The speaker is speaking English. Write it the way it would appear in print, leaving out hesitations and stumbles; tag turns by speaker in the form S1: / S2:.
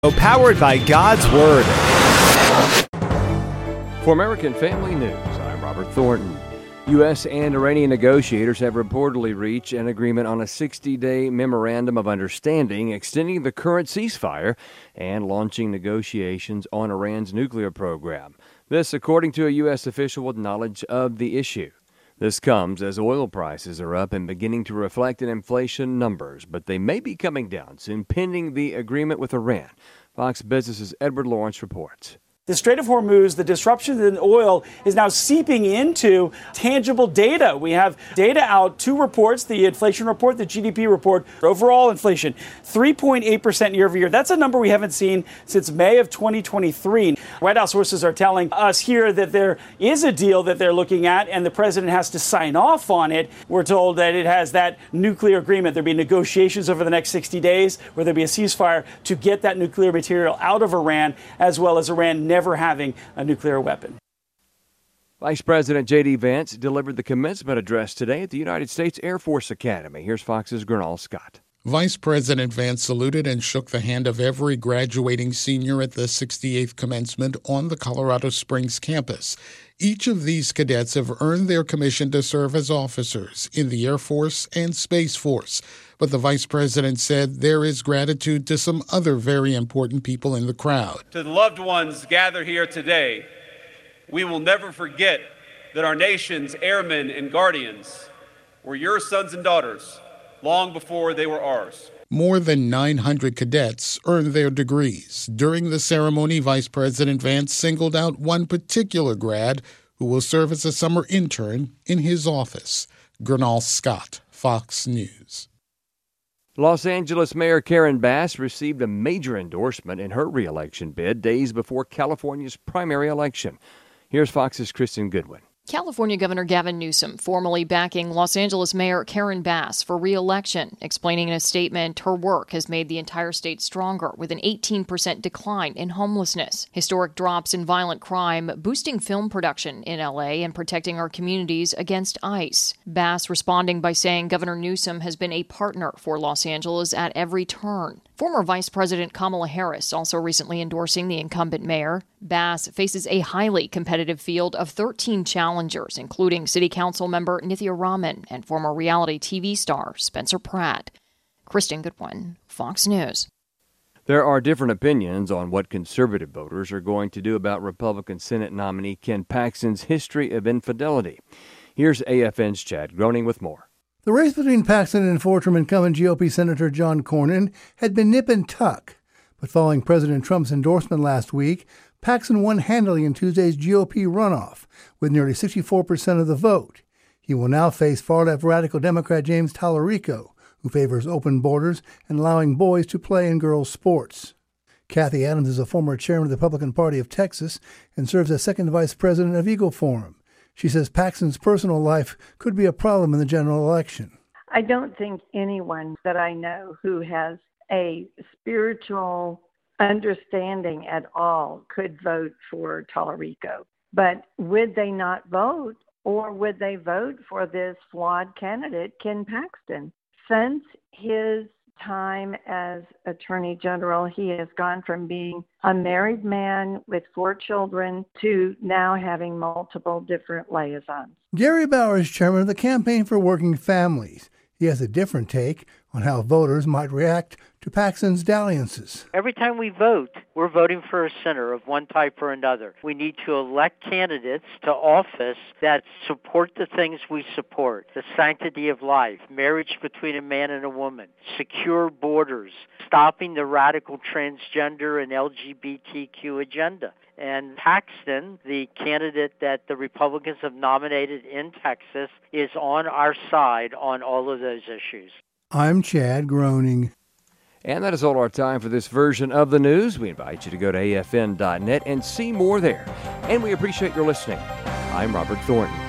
S1: Powered by God's Word.
S2: For American Family News, I'm Robert Thornton. U.S. and Iranian negotiators have reportedly reached an agreement on a 60-day memorandum of understanding extending the current ceasefire and launching negotiations on Iran's nuclear program. This, according to a U.S. official with knowledge of the issue. This comes as oil prices are up and beginning to reflect in inflation numbers, but they may be coming down soon pending the agreement with Iran. Fox Business's Edward Lawrence reports.
S3: The Strait of Hormuz, the disruption in oil is now seeping into tangible data. We have data out, two reports, the inflation report, the GDP report. Overall inflation, 3.8% year over year. That's a number we haven't seen since May of 2023. White House sources are telling us here that there is a deal that they're looking at and the president has to sign off on it. We're told that it has that nuclear agreement. There'll be negotiations over the next 60 days where there'll be a ceasefire to get that nuclear material out of Iran, as well as Iran never having a nuclear weapon.
S2: Vice President J.D. Vance delivered the commencement address today at the United States Air Force Academy. Here's Fox's Gernal Scott.
S4: Vice President Vance saluted and shook the hand of every graduating senior at the 68th commencement on the Colorado Springs campus. Each of these cadets have earned their commission to serve as officers in the Air Force and Space Force. But the vice president said there is gratitude to some other very important people in the crowd.
S5: To the loved ones gathered here today, we will never forget that our nation's airmen and guardians were your sons and daughters long before they were ours.
S4: More than 900 cadets earned their degrees. During the ceremony, Vice President Vance singled out one particular grad who will serve as a summer intern in his office. Gernal Scott, Fox News.
S2: Los Angeles Mayor Karen Bass received a major endorsement in her re-election bid days before California's primary election. Here's Fox's Kristen Goodwin.
S6: California Governor Gavin Newsom formally backing Los Angeles Mayor Karen Bass for re-election, explaining in a statement her work has made the entire state stronger with an 18% decline in homelessness, historic drops in violent crime, boosting film production in L.A., and protecting our communities against ICE. Bass responding by saying Governor Newsom has been a partner for Los Angeles at every turn. Former Vice President Kamala Harris also recently endorsing the incumbent mayor. Bass faces a highly competitive field of 13 challengers, including City Council member Nithya Raman and former reality TV star Spencer Pratt. Kristen Goodwin, Fox News.
S2: There are different opinions on what conservative voters are going to do about Republican Senate nominee Ken Paxton's history of infidelity. Here's AFN's Chad Groening with more.
S7: The race between Paxton and Fortram incumbent GOP Senator John Cornyn had been nip and tuck. But following President Trump's endorsement last week, Paxton won handily in Tuesday's GOP runoff with nearly 64% of the vote. He will now face far-left radical Democrat James Tallarico, who favors open borders and allowing boys to play in girls' sports. Kathy Adams is a former chairman of the Republican Party of Texas and serves as second vice president of Eagle Forum. She says Paxton's personal life could be a problem in the general election.
S8: I don't think anyone that I know who has a spiritual understanding at all could vote for Tallarico. But would they not vote, or would they vote for this flawed candidate, Ken Paxton? Since his time as Attorney General, he has gone from being a married man with 4 children to now having multiple different liaisons.
S7: Gary Bauer is chairman of the Campaign for Working Families. He has a different take on how voters might react to Paxton's dalliances.
S9: Every time we vote, we're voting for a sinner of one type or another. We need to elect candidates to office that support the things we support: the sanctity of life, marriage between a man and a woman, secure borders, stopping the radical transgender and LGBTQ agenda. And Paxton, the candidate that the Republicans have nominated in Texas, is on our side on all of those issues.
S7: I'm Chad Groening.
S2: And that is all our time for this version of the news. We invite you to go to afn.net and see more there. And we appreciate your listening. I'm Robert Thornton.